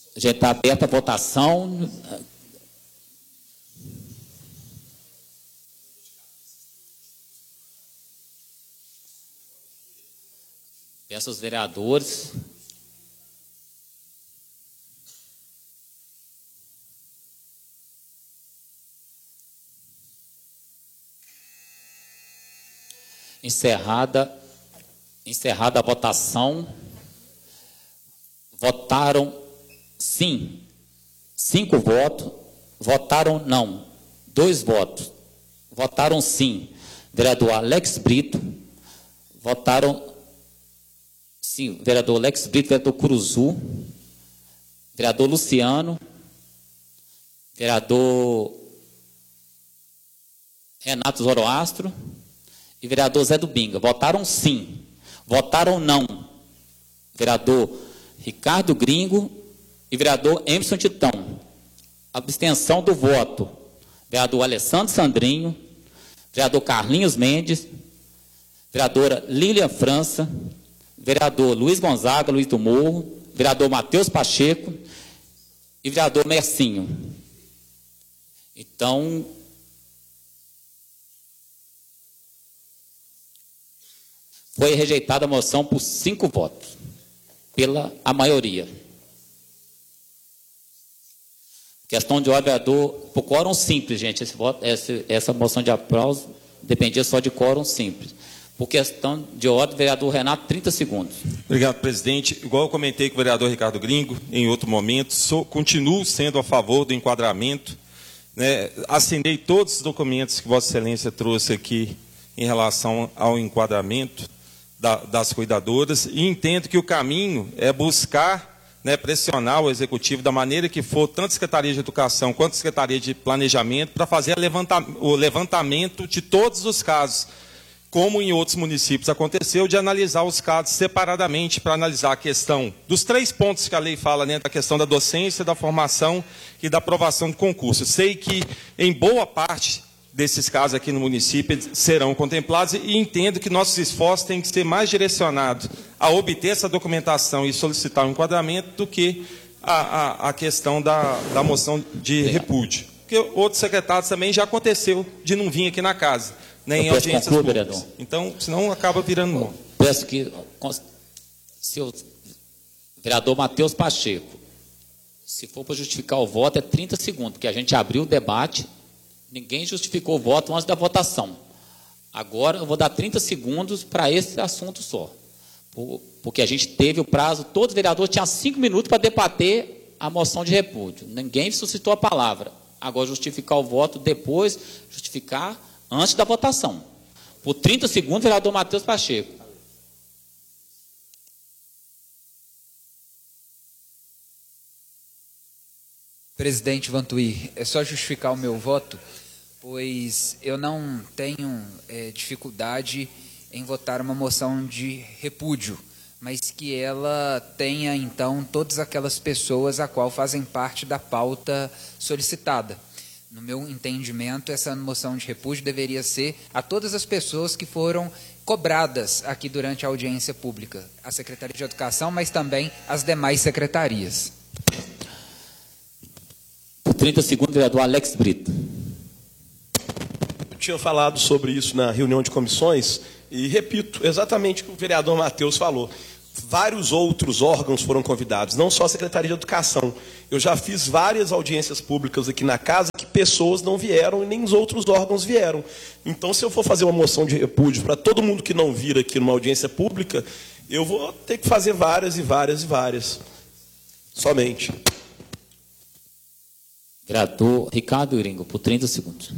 Já está aberta a votação. Peço aos vereadores. Encerrada a votação. Votaram sim, 5 votos. Votaram não, 2 votos. Votaram sim, vereador Alex Brito. Votaram sim, vereador Alex Brito, vereador Curuzu, vereador Luciano, vereador Renato Zoroastro e vereador Zé do Binga. Votaram sim. Votaram não, vereador Ricardo Gringo e vereador Emerson Titão. Abstenção do voto, vereador Alessandro Sandrinho, vereador Carlinhos Mendes, vereadora Lília França, vereador Luiz Gonzaga, Luiz do Morro, vereador Matheus Pacheco e vereador Mercinho. Então, foi rejeitada a moção por 5 votos, pela a maioria. Questão de ordem, vereador, por quórum simples, gente. Essa moção de aplauso dependia só de quórum simples. Por questão de ordem, vereador Renato, 30 segundos. Obrigado, presidente. Igual eu comentei com o vereador Ricardo Gringo, em outro momento, continuo sendo a favor do enquadramento. Né? Assinei todos os documentos que Vossa Excelência trouxe aqui em relação ao enquadramento das cuidadoras, e entendo que o caminho é buscar, né, pressionar o Executivo da maneira que for, tanto a Secretaria de Educação quanto a Secretaria de Planejamento, para fazer o levantamento de todos os casos, como em outros municípios aconteceu, de analisar os casos separadamente, para analisar a questão dos 3 pontos que a lei fala, né, da questão da docência, da formação e da aprovação do concurso. Sei que, em boa parte desses casos aqui no município serão contemplados, e entendo que nossos esforços têm que ser mais direcionados a obter essa documentação e solicitar um enquadramento do que a questão da moção de repúdio. Porque outros secretários também já aconteceu de não vir aqui na casa, nem em audiências públicas. Vereador. Então, senão acaba virando mão. Peço que se o vereador Matheus Pacheco, se for para justificar o voto, é 30 segundos, porque a gente abriu o debate. Ninguém justificou o voto antes da votação. Agora eu vou dar 30 segundos para esse assunto só. Porque a gente teve o prazo, todos os vereadores tinham 5 minutos para debater a moção de repúdio. Ninguém suscitou a palavra. Agora justificar o voto depois, justificar antes da votação. Por 30 segundos, vereador Matheus Pacheco. Presidente Vantuí, é só justificar o meu voto, pois eu não tenho dificuldade em votar uma moção de repúdio, mas que ela tenha, então, todas aquelas pessoas a qual fazem parte da pauta solicitada. No meu entendimento, essa moção de repúdio deveria ser a todas as pessoas que foram cobradas aqui durante a audiência pública, a Secretaria de Educação, mas também as demais secretarias. 30 segundos, vereador Alex Brito. Eu tinha falado sobre isso na reunião de comissões e repito exatamente o que o vereador Matheus falou. Vários outros órgãos foram convidados, não só a Secretaria de Educação. Eu já fiz várias audiências públicas aqui na casa que pessoas não vieram e nem os outros órgãos vieram. Então, se eu for fazer uma moção de repúdio para todo mundo que não vir aqui numa audiência pública, eu vou ter que fazer várias e várias e várias. Somente. Vereador Ricardo Gringo, por 30 segundos.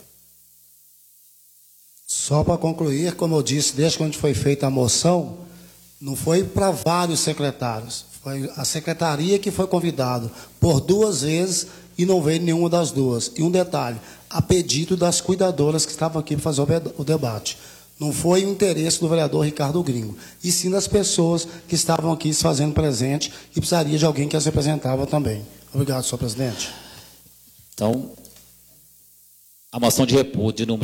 Só para concluir, como eu disse, desde quando foi feita a moção, não foi para vários secretários. Foi a secretaria que foi convidada por 2 vezes e não veio nenhuma das 2. E um detalhe, a pedido das cuidadoras que estavam aqui para fazer o debate. Não foi o interesse do vereador Ricardo Gringo, e sim das pessoas que estavam aqui se fazendo presente e precisaria de alguém que as representava também. Obrigado, senhor presidente. Então, a moção de repúdio número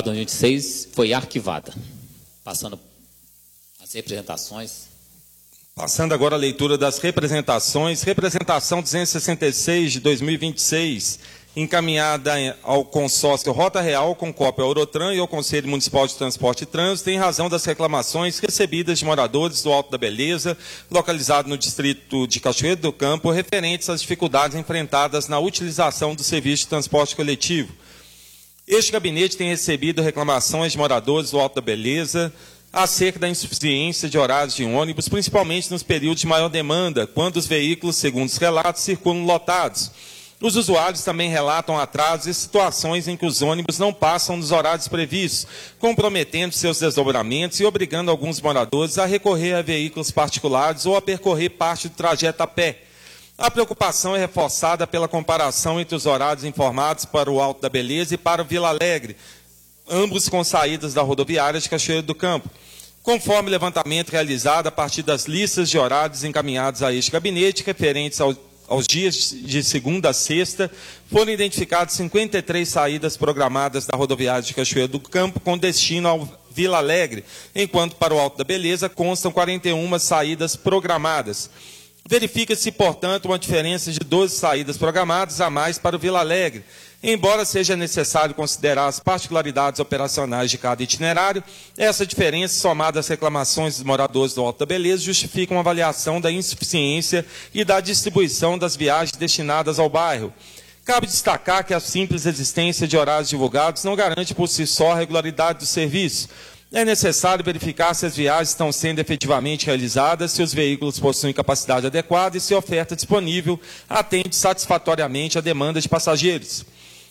34/2026 foi arquivada. Passando as representações. Passando agora a leitura das representações. Representação 266 de 2026, encaminhada ao consórcio Rota Real, com cópia ao Eurotran e ao Conselho Municipal de Transporte e Trânsito, em razão das reclamações recebidas de moradores do Alto da Beleza, localizado no distrito de Cachoeiro do Campo, referentes às dificuldades enfrentadas na utilização do serviço de transporte coletivo. Este gabinete tem recebido reclamações de moradores do Alto da Beleza acerca da insuficiência de horários de ônibus, principalmente nos períodos de maior demanda, quando os veículos, segundo os relatos, circulam lotados. Os usuários também relatam atrasos e situações em que os ônibus não passam nos horários previstos, comprometendo seus desdobramentos e obrigando alguns moradores a recorrer a veículos particulares ou a percorrer parte do trajeto a pé. A preocupação é reforçada pela comparação entre os horários informados para o Alto da Beleza e para o Vila Alegre, ambos com saídas da rodoviária de Cachoeiro do Campo. Conforme o levantamento realizado a partir das listas de horários encaminhados a este gabinete, referentes aos dias de segunda a sexta, foram identificadas 53 saídas programadas da rodoviária de Cachoeiro do Campo com destino ao Vila Alegre, enquanto para o Alto da Beleza constam 41 saídas programadas. Verifica-se, portanto, uma diferença de 12 saídas programadas a mais para o Vila Alegre. Embora seja necessário considerar as particularidades operacionais de cada itinerário, essa diferença, somada às reclamações dos moradores do Alto da Beleza, justifica uma avaliação da insuficiência e da distribuição das viagens destinadas ao bairro. Cabe destacar que a simples existência de horários divulgados não garante por si só a regularidade do serviço. É necessário verificar se as viagens estão sendo efetivamente realizadas, se os veículos possuem capacidade adequada e se a oferta disponível atende satisfatoriamente a demanda de passageiros.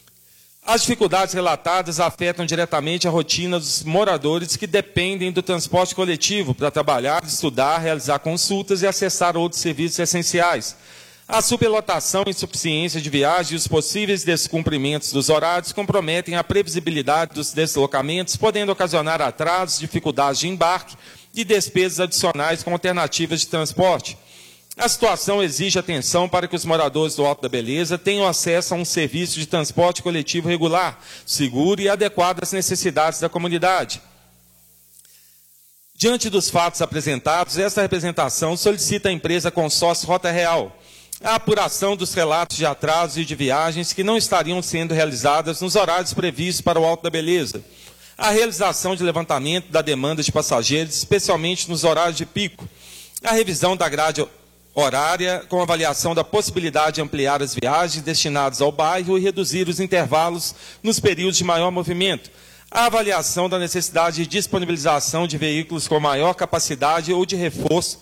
As dificuldades relatadas afetam diretamente a rotina dos moradores que dependem do transporte coletivo para trabalhar, estudar, realizar consultas e acessar outros serviços essenciais. A superlotação e insuficiência de viagens e os possíveis descumprimentos dos horários comprometem a previsibilidade dos deslocamentos, podendo ocasionar atrasos, dificuldades de embarque e despesas adicionais com alternativas de transporte. A situação exige atenção para que os moradores do Alto da Beleza tenham acesso a um serviço de transporte coletivo regular, seguro e adequado às necessidades da comunidade. Diante dos fatos apresentados, esta representação solicita à empresa Consórcio Rota Real a apuração dos relatos de atrasos e de viagens que não estariam sendo realizadas nos horários previstos para o Alto da Beleza, a realização de levantamento da demanda de passageiros, especialmente nos horários de pico, a revisão da grade horária, com avaliação da possibilidade de ampliar as viagens destinadas ao bairro e reduzir os intervalos nos períodos de maior movimento, a avaliação da necessidade de disponibilização de veículos com maior capacidade ou de reforço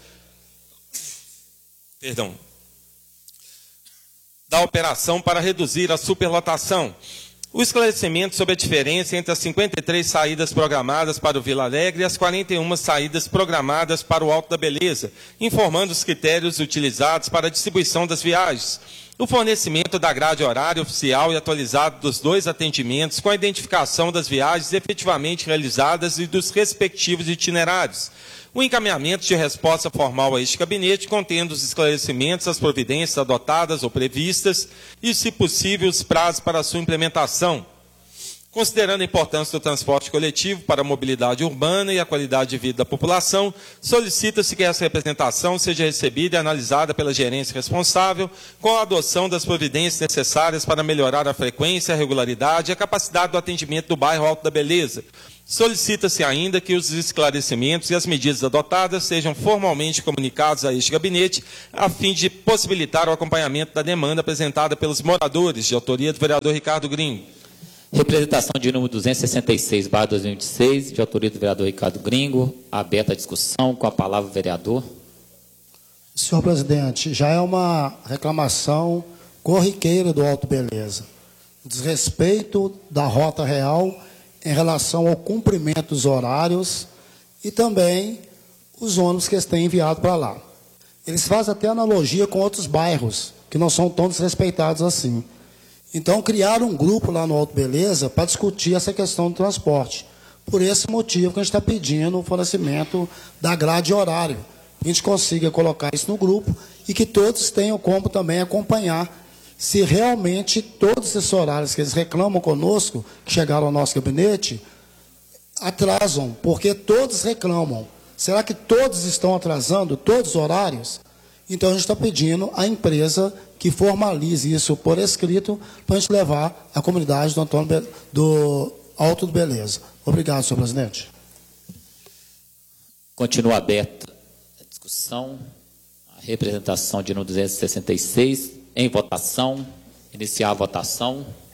da operação para reduzir a superlotação. O esclarecimento sobre a diferença entre as 53 saídas programadas para o Vila Alegre e as 41 saídas programadas para o Alto da Beleza, informando os critérios utilizados para a distribuição das viagens. O fornecimento da grade horária oficial e atualizado dos dois atendimentos com a identificação das viagens efetivamente realizadas e dos respectivos itinerários. O encaminhamento de resposta formal a este gabinete, contendo os esclarecimentos, as providências adotadas ou previstas e, se possível, os prazos para a sua implementação. Considerando a importância do transporte coletivo para a mobilidade urbana e a qualidade de vida da população, solicita-se que essa representação seja recebida e analisada pela gerência responsável, com a adoção das providências necessárias para melhorar a frequência, a regularidade e a capacidade do atendimento do bairro Alto da Beleza. Solicita-se ainda que os esclarecimentos e as medidas adotadas sejam formalmente comunicados a este gabinete, a fim de possibilitar o acompanhamento da demanda apresentada pelos moradores, de autoria do vereador Ricardo Gringo. Representação de número 266/2026, de autoria do vereador Ricardo Gringo. Aberta a discussão. Com a palavra o vereador. Senhor presidente, já é uma reclamação corriqueira do Alto Beleza. Desrespeito da Rota Real em relação ao cumprimento dos horários e também os ônibus que eles têm enviado para lá. Eles fazem até analogia com outros bairros, que não são tão desrespeitados assim. Então, criaram um grupo lá no Alto Beleza para discutir essa questão do transporte. Por esse motivo que a gente está pedindo o fornecimento da grade horária. Que a gente consiga colocar isso no grupo e que todos tenham como também acompanhar se realmente todos esses horários que eles reclamam conosco, que chegaram ao nosso gabinete, atrasam, porque todos reclamam. Será que todos estão atrasando, todos os horários? Então, a gente está pedindo à empresa que formalize isso por escrito para a gente levar a comunidade do Alto do Beleza. Obrigado, senhor presidente. Continua aberta a discussão, a representação de número 266, em votação, iniciar a votação.